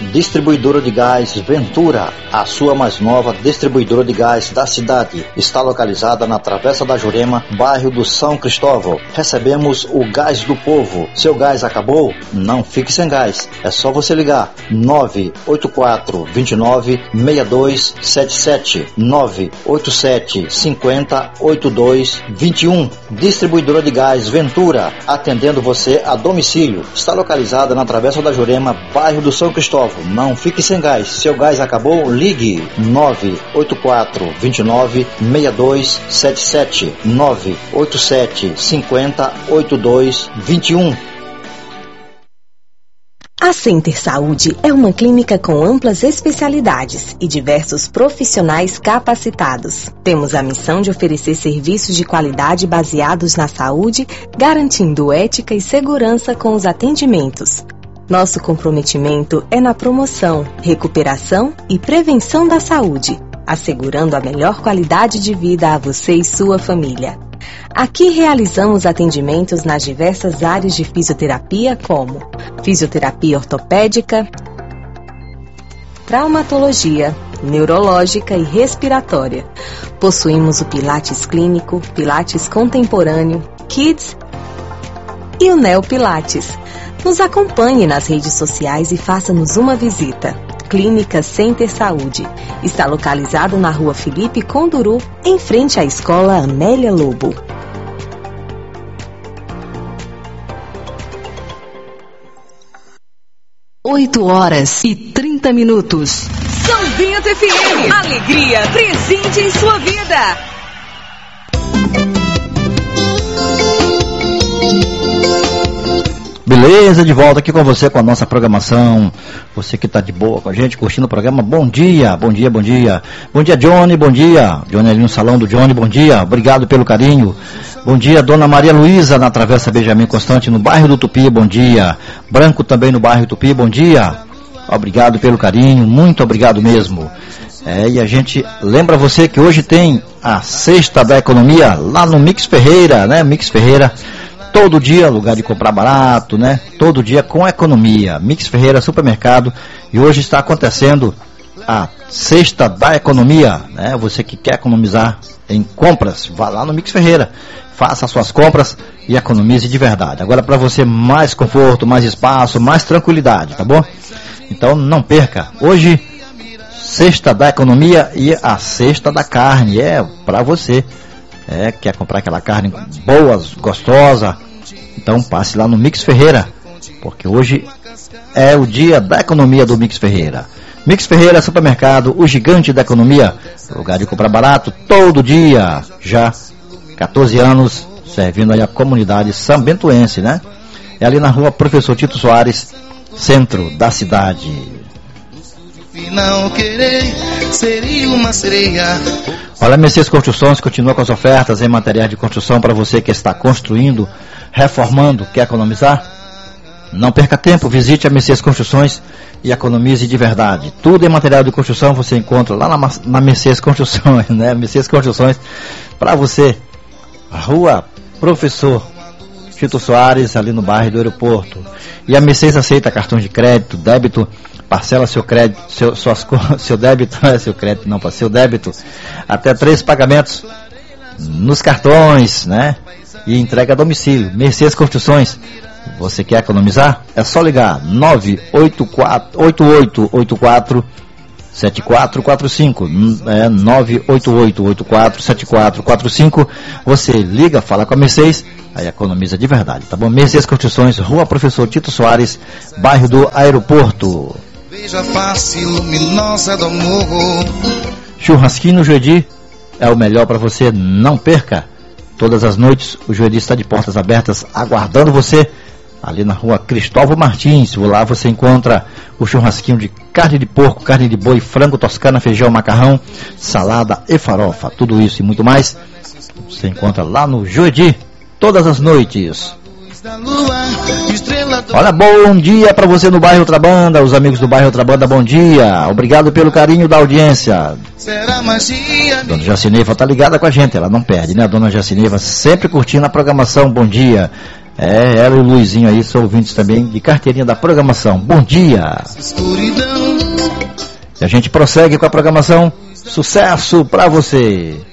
Distribuidora de Gás Ventura, a sua mais nova distribuidora de gás da cidade. Está localizada na Travessa da Jurema, bairro do São Cristóvão. Recebemos o gás do povo. Seu gás acabou? Não fique sem gás. É só você ligar 984 29 6277 987 50 82 21. Distribuidora de Gás Ventura, atendendo você a domicílio. Está localizada na Travessa da Jurema, bairro do São Cristóvão. Não fique sem gás. Seu gás acabou? Ligue 984 29 6277 987 50 82 21. A Center Saúde é uma clínica com amplas especialidades e diversos profissionais capacitados. Temos a missão de oferecer serviços de qualidade baseados na saúde, garantindo ética e segurança com os atendimentos. Nosso comprometimento é na promoção, recuperação e prevenção da saúde, assegurando a melhor qualidade de vida a você e sua família. Aqui realizamos atendimentos nas diversas áreas de fisioterapia, como fisioterapia ortopédica, traumatologia, neurológica e respiratória. Possuímos o Pilates Clínico, Pilates Contemporâneo, Kids e o Neo Pilates. Nos acompanhe nas redes sociais e faça-nos uma visita. Clínica Center Saúde. Está localizado na Rua Felipe Conduru, em frente à Escola Amélia Lobo. Oito horas e 30 minutos. São Bento FM. Alegria presente em sua vida. Beleza, de volta aqui com você com a nossa programação. Você que está de boa com a gente, curtindo o programa, bom dia, bom dia, bom dia. Bom dia, Johnny, bom dia. Johnny ali no salão do Johnny, bom dia. Obrigado pelo carinho. Bom dia, Dona Maria Luísa, na Travessa Benjamin Constante, no bairro do Tupi, bom dia. Branco também no bairro Tupi, bom dia. Obrigado pelo carinho, muito obrigado mesmo. E a gente lembra você que hoje tem a Sexta da Economia lá no Mix Ferreira, né? Mix Ferreira. Todo dia, lugar de comprar barato, né? Todo dia com economia. Mix Ferreira Supermercado. E hoje está acontecendo a Sexta da Economia, né? Você que quer economizar em compras, vá lá no Mix Ferreira. Faça as suas compras e economize de verdade. Agora para você mais conforto, mais espaço, mais tranquilidade, tá bom? Então não perca. Hoje, Sexta da Economia e a Sexta da Carne. É para você. Quer comprar aquela carne boa, gostosa, então passe lá no Mix Ferreira, porque hoje é o dia da economia do Mix Ferreira. Mix Ferreira Supermercado, o gigante da economia, lugar de comprar barato todo dia, já 14 anos servindo aí a comunidade sambentoense, né? É ali na rua Professor Tito Soares, centro da cidade. Não querer seria uma sereia. Olha, Messias Construções continua com as ofertas em materiais de construção para você que está construindo, reformando, quer economizar? Não perca tempo, visite a Messias Construções e economize de verdade. Tudo em material de construção você encontra lá na Messias Construções, né? Messias Construções para você. Rua Professor Tito Soares, ali no bairro do Aeroporto. E a Messias aceita cartões de crédito, débito. Parcela seu crédito, seu débito, não é seu crédito não, seu débito, até 3 pagamentos nos cartões, né? E entrega a domicílio. Mercedes Construções, você quer economizar? É só ligar 98884 7445, 98884 7445. Você liga, fala com a Mercedes, aí economiza de verdade, tá bom? Mercedes Construções, Rua Professor Tito Soares, bairro do Aeroporto. Veja a face luminosa do morro. Churrasquinho no Juedi é o melhor para você, não perca. Todas as noites o Juedi está de portas abertas aguardando você ali na rua Cristóvão Martins. Lá você encontra o churrasquinho de carne de porco, carne de boi, frango toscana, feijão, macarrão, salada e farofa. Tudo isso e muito mais você encontra lá no Juedi todas as noites. Olha, bom dia para você no bairro Outra Banda, os amigos do bairro Outra Banda, bom dia, obrigado pelo carinho da audiência. Dona Jacineiva tá ligada com a gente, ela não perde, né? A Dona Jacineiva sempre curtindo a programação, bom dia. Ela e o Luizinho aí são ouvintes também de carteirinha da programação. Bom dia! Escuridão. E a gente prossegue com a programação. Sucesso pra você!